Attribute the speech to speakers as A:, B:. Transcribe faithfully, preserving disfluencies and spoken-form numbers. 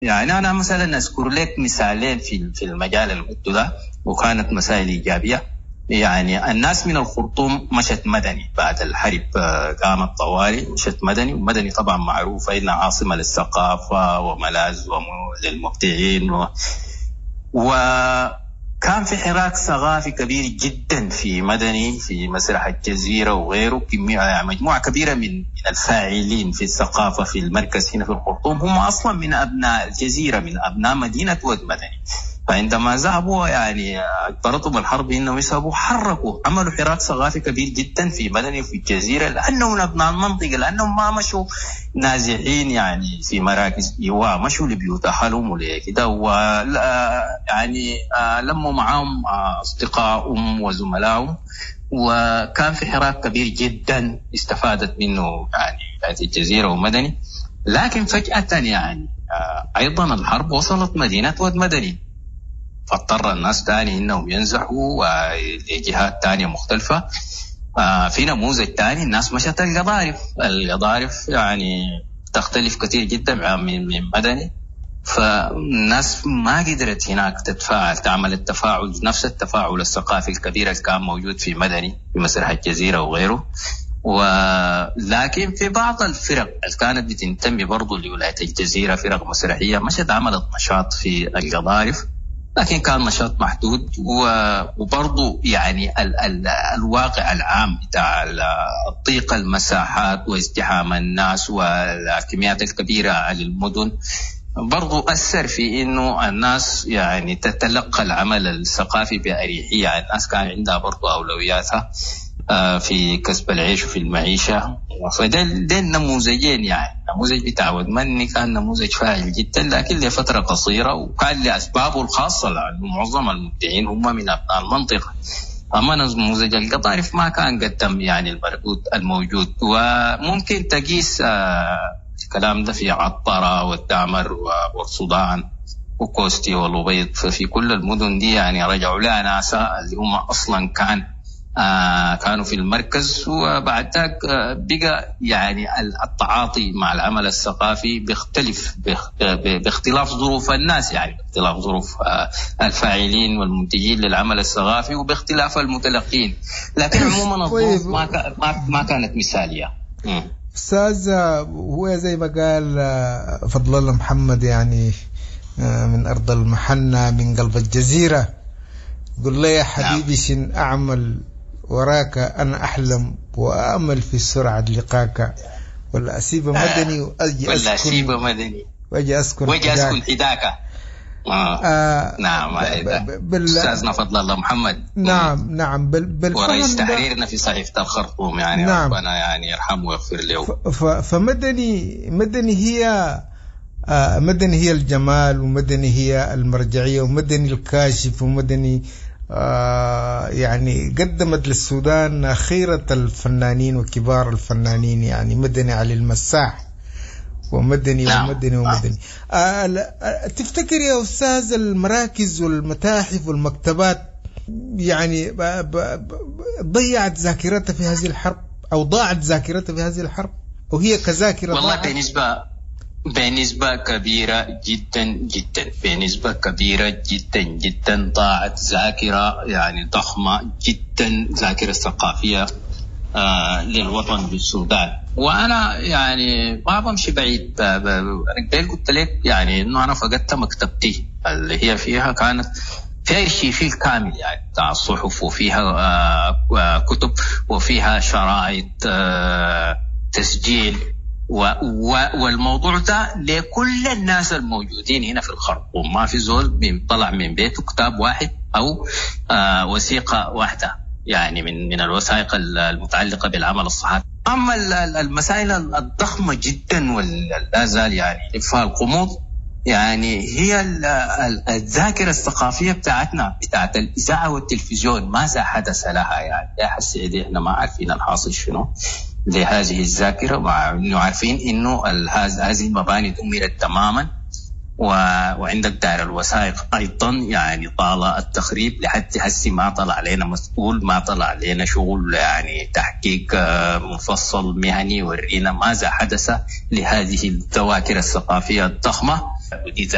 A: يعني أنا مثلا أذكر لك مثالين في في المجال المدة ده، وكانت مسائل إيجابية. يعني الناس من الخرطوم مشت مدني بعد الحرب، قامت طوالي مشت مدني، ومدني طبعا معروفة إنها عاصمة للثقافة وملاذ للمبدعين و... وكان في حراك ثقافي كبير جدا في مدني، في مسرح الجزيرة وغيره. كمية مجموعة كبيرة من من الفاعلين في الثقافة في المركز هنا في الخرطوم هم أصلا من أبناء الجزيرة، من أبناء مدينة ود مدني. فعندما ذهبوا يعني اضطرتهم الحرب انهم يذهبوا، حركوا عملوا حراك ثقافي كبير جدا في مدني وفي الجزيره، لانهم من ابناء المنطقه، لانهم ما مشوا نازحين يعني في مراكز ايواء، مشوا لبيوت اهلهم ولكده، ويعني لموا معهم اصدقائهم وزملائهم، وكان في حراك كبير جدا استفادت منه يعني الجزيره ومدني. لكن فجاه يعني ايضا الحرب وصلت مدينه ود مدني، فاضطر الناس تاني انهم ينزحوا لجهات تانية مختلفة. في نموذج تاني الناس مشت القضارف، القضارف يعني تختلف كثير جدا من من مدني، فالناس ما قدرت هناك تتفاعل، تعمل التفاعل نفس التفاعل الثقافي الكبير اللي كان موجود في مدني في مسرح الجزيرة وغيره. ولكن في بعض الفرق اللي كانت بتنتمي برضو لولاية الجزيرة، فرق مسرحية مشت عملت نشاط في القضارف، لكن كان نشاط محدود. وبرضو يعني ال ال الواقع العام بتاع الضيق المساحات وازدحام الناس والكميات الكبيرة للمدن برضو أثر في إنه الناس يعني تتلقى العمل الثقافي بأريحية. الناس كان عندها برضو أولوياتها في كسب العيش وفي المعيشة. فده ده النموذجين، يعني نموذج بتاع ود مدني كان نموذج فاعل جدا، لكن لفترة قصيرة وكان لأسبابه الخاصة، لأنه معظم المبدعين هم من أبناء المنطقة. أما نموذج القطارف ما كان قدم يعني المردود الموجود. وممكن تقيس الكلام ده في عطارة والدامر والصودان وكوستي والأبيض، ففي كل المدن دي يعني رجعوا لها ناس اللي هم أصلا كان آه كانوا في المركز، وبعد ذلك آه بقى يعني التعاطي مع العمل الثقافي بيختلف باختلاف ظروف الناس، يعني باختلاف ظروف آه الفاعلين والمنتجين للعمل الثقافي وباختلاف المتلقين. لكن عموما الظروف ما ما ما كانت مثاليه.
B: استاذ، هو زي ما قال فضل الله محمد يعني من ارض المحنه من قلب الجزيره، قل لي يا حبيبي شن اعمل وراك أنا أحلم وأأمل في سرعة لقاك، ولا أسيب مدني وأجي أسكن
A: ولا أسيب مدني
B: وأجي أسكن
A: وأجي أسكن حداك. آه. آه نعم بال... أستاذنا فضل الله محمد.
B: نعم نعم بال...
A: بالفهم ورئيس تحريرنا في صحيفة الخرطوم يعني نعم. ربنا يعني يرحمه ويغفر له.
B: ف... ف... فمدني مدني هي آه مدني هي الجمال، ومدني هي المرجعية، ومدني الكاشف، ومدني آه يعني قدمت للسودان خيرة الفنانين وكبار الفنانين، يعني مدني علي المساح ومدني نعم. ومدني ومدني آه تفتكر يا أستاذ المراكز والمتاحف والمكتبات يعني ب ب ب ضيعت ذاكرتها في هذه الحرب، أو ضاعت ذاكرتها في هذه الحرب، وهي كذاكرة
A: والله
B: ضاعت؟
A: بالنسبة بنسبة كبيرة جدا جدا بنسبة كبيرة جدا جدا ضاعت ذاكرة يعني ضخمة جدا، ذاكرة ثقافية آه للوطن بالسودان. وأنا يعني ما بمشي بعيد، أنا قلت لك يعني إنه أنا فقدت مكتبتي اللي هي فيها كانت فيها أرشيفيل كامل يعني بتاع الصحف، وفيها آه كتب، وفيها شرائط آه تسجيل، و و والموضوع ده لكل الناس الموجودين هنا في الخرطوم، ما في زول طلع من بيته كتاب واحد أو آه وثيقة واحدة يعني من من الوثائق المتعلقة بالعمل الصحفي. أما المسائل الضخمة جدا ولا زال يعني فيها القمود، يعني هي الذاكرة الثقافية بتاعتنا بتاعت الإذاعة والتلفزيون ماذا حدث لها؟ يعني يا حسيدي احنا ما عارفين الحاصل شنو لهذه الذاكرة، مع انه عارفين انه هذه المباني دمرت تماما. وعندك دار الوثائق ايضا يعني طال التخريب لحد هسه ما طلع علينا مسؤول، ما طلع علينا شغل يعني تحقيق مفصل مهني يورينا ماذا حدث لهذه الذواكر الثقافية الضخمة.